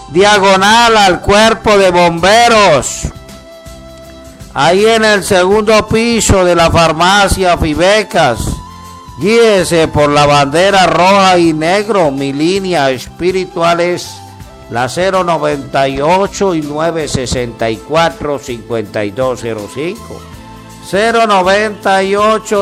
diagonal al cuerpo de bomberos. Ahí en el segundo piso de la farmacia Fibecas. Guíese por la bandera roja y negro. Mi línea espiritual es la 098 y 964 5205. 098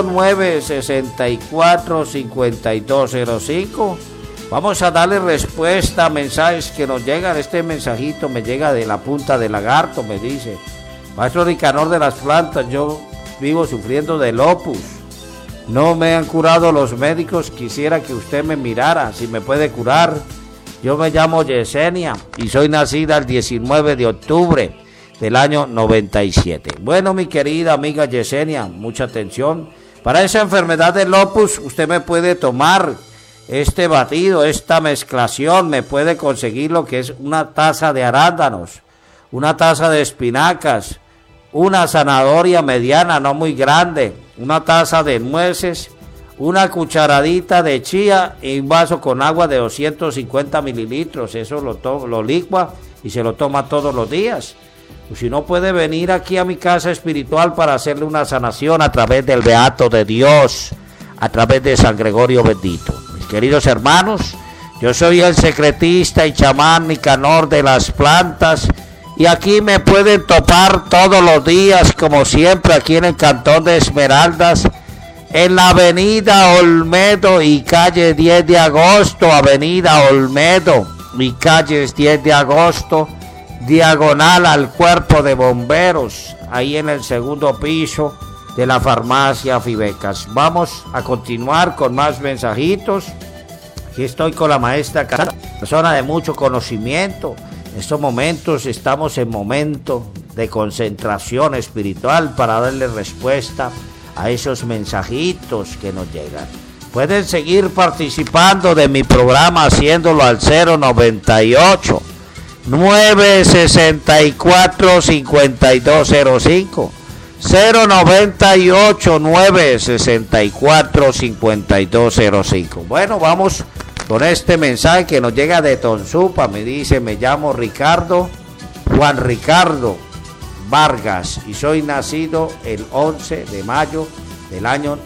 964 5205. Vamos a darle respuesta a mensajes que nos llegan. Este mensajito me llega de la Punta del Lagarto, me dice: Maestro Nicanor de las Plantas, yo vivo sufriendo de lupus. No me han curado los médicos, quisiera que usted me mirara, si me puede curar. Yo me llamo Yesenia y soy nacida el 19 de octubre del año 97. Bueno, mi querida amiga Yesenia, mucha atención. Para esa enfermedad de lupus, usted me puede tomar este batido, esta mezclación, me puede conseguir lo que es una taza de arándanos, una taza de espinacas, una zanahoria mediana, no muy grande, una taza de nueces, una cucharadita de chía y un vaso con agua de 250 mililitros. Eso lo licua y se lo toma todos los días. O si no, puede venir aquí a mi casa espiritual para hacerle una sanación a través del Beato de Dios, a través de San Gregorio Bendito. Mis queridos hermanos, yo soy el secretista y chamán Nicanor de las Plantas, y aquí me pueden topar todos los días, como siempre, aquí en el Cantón de Esmeraldas, en la avenida Olmedo y calle 10 de agosto, avenida Olmedo y calles 10 de agosto, diagonal al cuerpo de bomberos, ahí en el segundo piso de la farmacia Fibecas. Vamos a continuar con más mensajitos. Aquí estoy con la maestra Casandra, persona de mucho conocimiento. En estos momentos estamos en momento de concentración espiritual para darle respuesta a esos mensajitos que nos llegan. Pueden seguir participando de mi programa haciéndolo al 098 964 5205. 098 964 5205. Bueno, vamos con este mensaje que nos llega de Tonsupa. Me dice: me llamo Juan Ricardo Vargas y soy nacido el 11 de mayo del año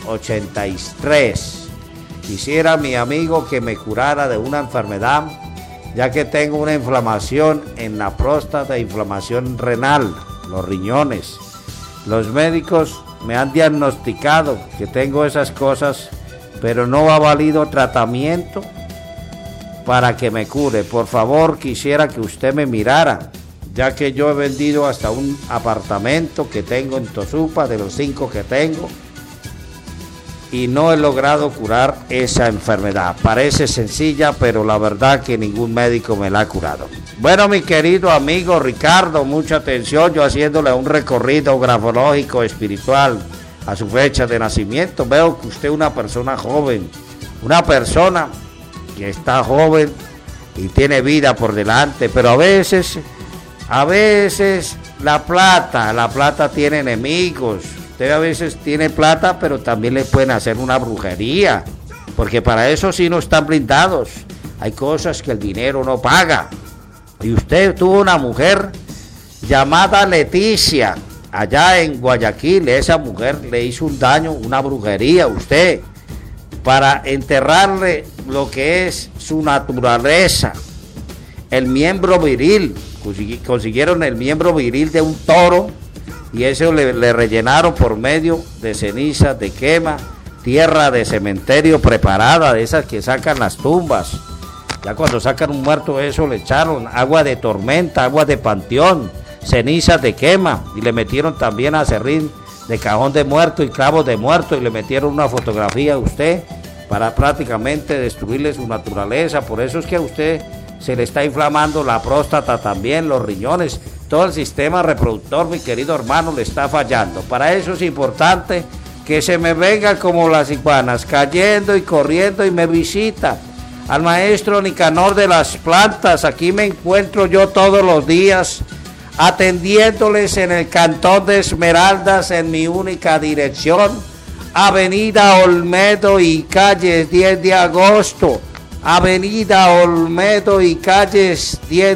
83. Quisiera, mi amigo, que me curara de una enfermedad, ya que tengo una inflamación en la próstata, inflamación renal, los riñones. Los médicos me han diagnosticado que tengo esas cosas, pero no ha valido tratamiento para que me cure. Por favor, quisiera que usted me mirara, ya que yo he vendido hasta un apartamento que tengo en Tosupa, de los 5 que tengo, y no he logrado curar esa enfermedad. Parece sencilla, pero la verdad que ningún médico me la ha curado. Bueno, mi querido amigo Ricardo, mucha atención, yo haciéndole un recorrido grafológico espiritual a su fecha de nacimiento. Veo que usted es una persona joven, una persona que está joven y tiene vida por delante, pero a veces la plata tiene enemigos. Usted a veces tiene plata, pero también le pueden hacer una brujería, porque para eso sí no están blindados. Hay cosas que el dinero no paga. Y usted tuvo una mujer llamada Leticia, allá en Guayaquil. Esa mujer le hizo un daño, una brujería a usted, para enterrarle lo que es su naturaleza, el miembro viril. Consiguieron el miembro viril de un toro y eso le rellenaron por medio de cenizas de quema, tierra de cementerio preparada, de esas que sacan las tumbas. Ya cuando sacan un muerto, eso le echaron agua de tormenta, agua de panteón, cenizas de quema, y le metieron también aserrín de cajón de muerto y clavos de muerto, y le metieron una fotografía a usted para prácticamente destruirle su naturaleza. Por eso es que a usted se le está inflamando la próstata también, los riñones, todo el sistema reproductor, mi querido hermano, le está fallando. Para eso es importante que se me venga como las iguanas, cayendo y corriendo, y me visita al maestro Nicanor de las Plantas. Aquí me encuentro yo todos los días atendiéndoles en el Cantón de Esmeraldas, en mi única dirección, avenida Olmedo y calles 10 de agosto, avenida Olmedo y calles 10